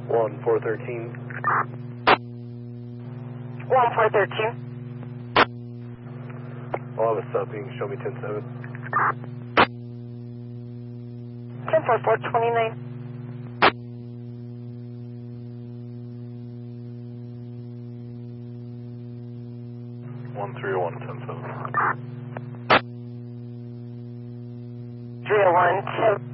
1413. 1413. I'll have a sub, you can show me 10-7. 10-4-4-29. One 301 10-7. 301 10.